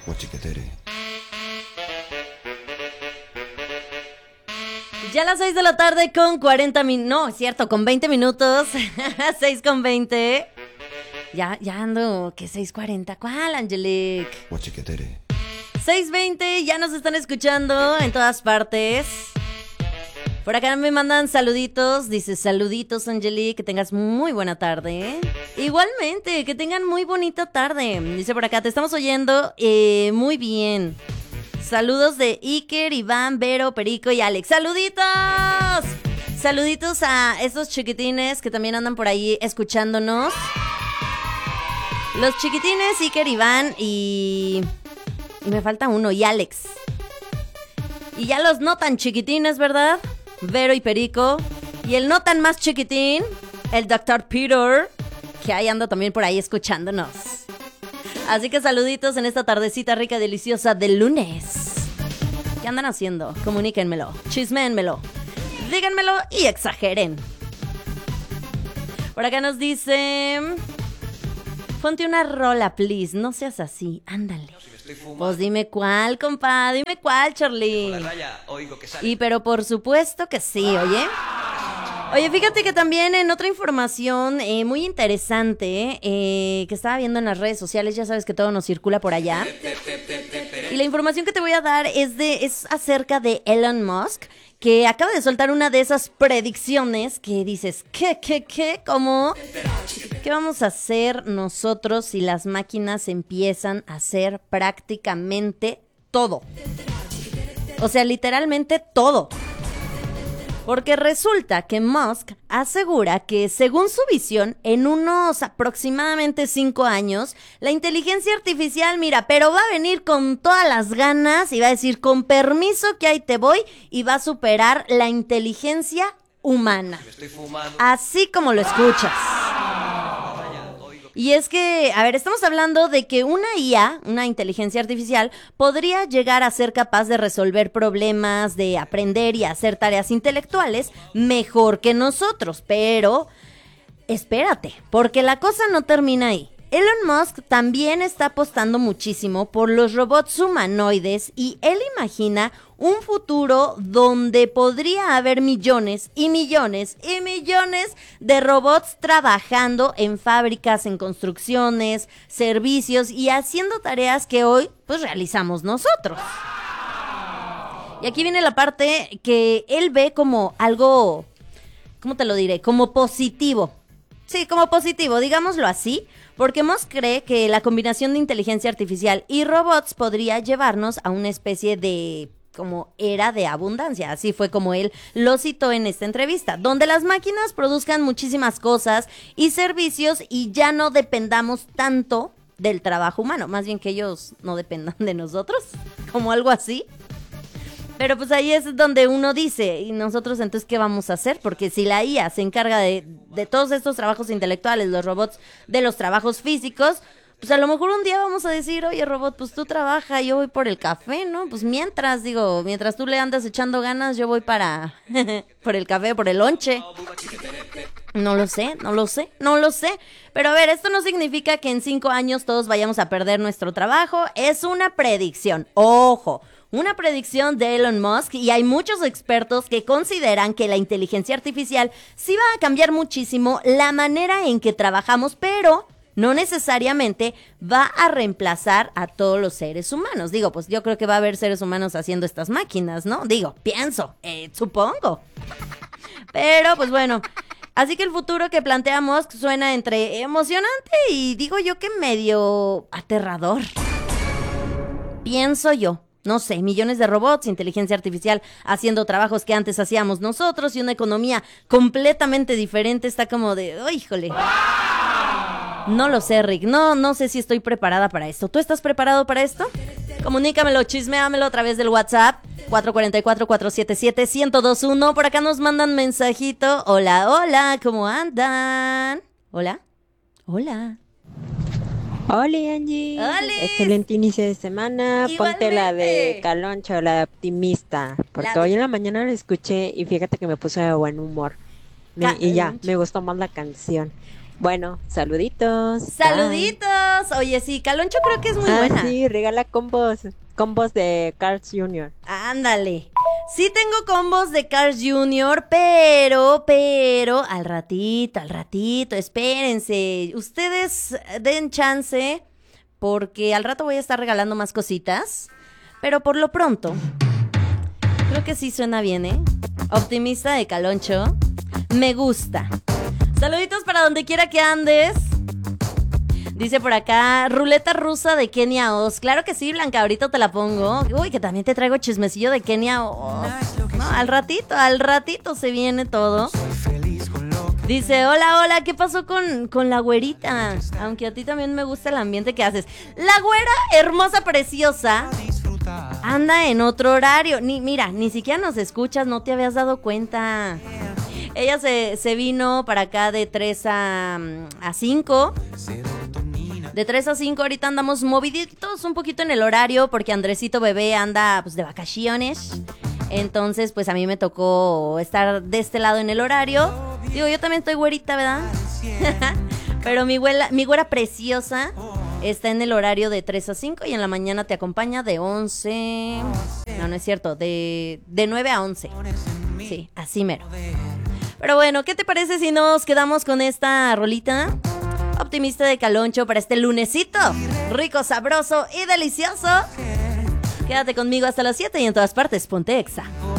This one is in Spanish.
Ya a las 6 de la tarde con 40 minutos, no, es cierto, con 20 minutos, 6 con 20. Ya ando, ¿qué 6:40? ¿Cuál, Angelique? 6:20, ya nos están escuchando en todas partes. Por acá me mandan saluditos, dice saluditos, Angelique, que tengas muy buena tarde. Igualmente, que tengan muy bonita tarde. Dice por acá, te estamos oyendo muy bien. Saludos de Iker, Iván, Vero, Perico y Alex. ¡Saluditos! Saluditos a estos chiquitines que también andan por ahí escuchándonos. Los chiquitines, Iker, Iván y me falta uno, y Alex. Y ya los no tan chiquitines, ¿verdad? Vero y Perico. Y el no tan más chiquitín, el Dr. Peter, que ahí anda también por ahí escuchándonos. Así que saluditos en esta tardecita rica y deliciosa del lunes. ¿Qué andan haciendo? Comuníquenmelo, chisméenmelo, díganmelo y exageren. Por acá nos dice... Ponte una rola, please, no seas así, ándale. Pues dime cuál, compa, dime cuál, Charlie. Y pero por supuesto que sí, oye. Oye, fíjate que también en otra información muy interesante que estaba viendo en las redes sociales, ya sabes que todo nos circula por allá. Y la información que te voy a dar es acerca de Elon Musk, que acaba de soltar una de esas predicciones que dices, ¿qué? ¿Cómo? ¿Qué vamos a hacer nosotros si las máquinas empiezan a hacer prácticamente todo? O sea, literalmente todo. Porque resulta que Musk asegura que, según su visión, en unos aproximadamente 5 años, la inteligencia artificial, mira, pero va a venir con todas las ganas y va a decir, con permiso que ahí te voy, y va a superar la inteligencia humana. Así como lo escuchas. Y es que, a ver, estamos hablando de que una IA, una inteligencia artificial, podría llegar a ser capaz de resolver problemas, de aprender y hacer tareas intelectuales mejor que nosotros. Pero, espérate, porque la cosa no termina ahí. Elon Musk también está apostando muchísimo por los robots humanoides y él imagina un futuro donde podría haber millones y millones y millones de robots trabajando en fábricas, en construcciones, servicios y haciendo tareas que hoy pues realizamos nosotros. Y aquí viene la parte que él ve como algo, ¿cómo te lo diré? Como positivo. Sí, como positivo, digámoslo así, porque Musk cree que la combinación de inteligencia artificial y robots podría llevarnos a una especie de como era de abundancia. Así fue como él lo citó en esta entrevista, donde las máquinas produzcan muchísimas cosas y servicios y ya no dependamos tanto del trabajo humano, más bien que ellos no dependan de nosotros, como algo así. Pero pues ahí es donde uno dice, ¿y nosotros entonces qué vamos a hacer? Porque si la IA se encarga de todos estos trabajos intelectuales, los robots de los trabajos físicos, pues a lo mejor un día vamos a decir, oye robot, pues tú trabaja, yo voy por el café, ¿no? Pues mientras tú le andas echando ganas, yo voy para por el café, por el lonche. No lo sé. Pero a ver, esto no significa que en 5 años todos vayamos a perder nuestro trabajo, es una predicción, ojo. Una predicción de Elon Musk, y hay muchos expertos que consideran que la inteligencia artificial sí va a cambiar muchísimo la manera en que trabajamos, pero no necesariamente va a reemplazar a todos los seres humanos. Digo, pues yo creo que va a haber seres humanos haciendo estas máquinas, ¿no? Digo, pienso, supongo. Pero pues bueno, así que el futuro que plantea Musk suena entre emocionante y digo yo que medio aterrador. Pienso yo. No sé, millones de robots, inteligencia artificial haciendo trabajos que antes hacíamos nosotros y una economía completamente diferente. Está como de, ¡oh, híjole! No lo sé, Rick. No sé si estoy preparada para esto. ¿Tú estás preparado para esto? Comunícamelo, chisméamelo a través del WhatsApp 444-477-1021. Por acá nos mandan mensajito. Hola, ¿cómo andan? Hola. Hola Angie, excelente inicio de semana. Igualmente. Ponte la de Caloncho, la de Optimista, porque hoy en la mañana la escuché y fíjate que me puso de buen humor. Y ya, me gustó más la canción. Bueno, saluditos. ¡Saluditos! Oye, sí, Caloncho creo que es muy buena. Sí, regala combos de Carl's Jr. Ándale. Sí tengo combos de Carl's Jr., pero, al ratito, espérense. Ustedes den chance, porque al rato voy a estar regalando más cositas. Pero por lo pronto, creo que sí suena bien, ¿eh? Optimista de Caloncho. Me gusta. Saluditos para donde quiera que andes. Dice por acá, ruleta rusa de Kenia Oz. Claro que sí, Blanca, ahorita te la pongo. Uy, que también te traigo chismecillo de Kenia Oz. No, al ratito se viene todo. Dice, hola, ¿qué pasó con la güerita? Aunque a ti también me gusta el ambiente que haces. La güera, hermosa, preciosa, anda en otro horario. Mira, ni siquiera nos escuchas, no te habías dado cuenta. Ella se vino para acá de 3 a 5. De 3 a 5 ahorita andamos moviditos un poquito en el horario porque Andresito bebé anda pues de vacaciones. Entonces pues a mí me tocó estar de este lado en el horario. Digo, yo también estoy güerita, ¿verdad? Pero mi güera preciosa está en el horario de 3 a 5 y en la mañana te acompaña de 11. No es cierto, de 9 a 11. Sí, así mero. Pero bueno, ¿qué te parece si nos quedamos con esta rolita? Optimista de Caloncho para este lunesito. Rico, sabroso y delicioso. Quédate conmigo hasta las 7 y en todas partes, ponte Exa.